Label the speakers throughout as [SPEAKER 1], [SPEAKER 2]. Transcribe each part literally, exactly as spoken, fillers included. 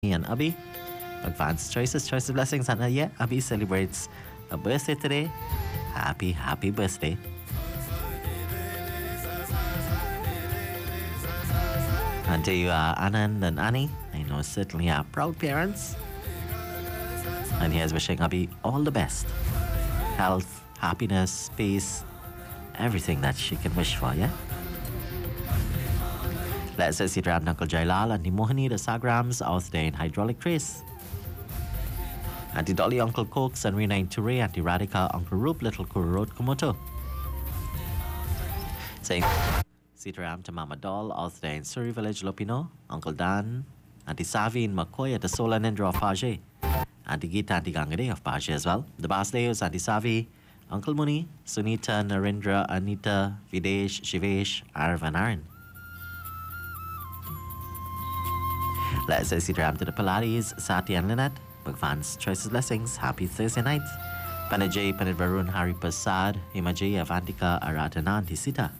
[SPEAKER 1] and Abby. Advanced choices, choices, blessings, and uh, yeah, Abby celebrates a birthday today. Happy, happy birthday. And to you, uh, Anand and Annie, I know certainly are proud parents. And here's wishing Abby all the best. Health, happiness, peace, everything that she can wish for, yeah? Let's say si Ram Uncle Jailal and Mohani the Sagrams out there in Hydraulic Trace. Auntie Dolly, Uncle Cokes, and Rena in Ture, Auntie Radhika, Uncle Roop, Little Kuru Road, Kumoto. Saying Sitaram to Mama Doll, out there in Surrey Village, Lopino, Uncle Dan, Auntie Savi in McCoy at the Sola Nendra of Page, Auntie Gita, Auntie Gangade of Page as well. The Basleos, Auntie Savi, Uncle Muni, Sunita, Narendra, Anita, Videsh, Shivesh, Arv, and Aaron. Let's say Sitaram to the Pilates, Sati and Lynette. Bhagwan's choices, blessings. Happy Thursday night. Panajay, Panit Varun, Hari Prasad, Himajay, Avantika, Aratana, Auntie Sita.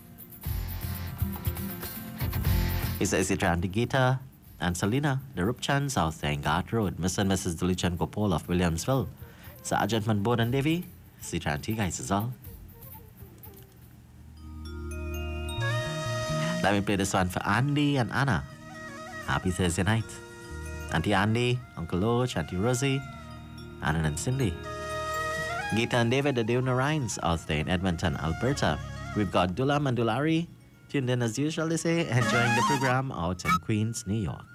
[SPEAKER 1] He says Sitaram to Gita and Selina, the Rupchan, South Angat Road. Mister and Missus Dulichan Gopal of Williamsville. Sergeant Manbod and Devi. Sitaram to you guys is all. Let me play this one for Andy and Anna. Happy Thursday night. Auntie Andy, Uncle Loach, Auntie Rosie, Anna and Cindy. Gita and David, the Deonarines, out there in Edmonton, Alberta. We've got Dula Mandulari tuned in as usual, they say, enjoying the program out in Queens, New York.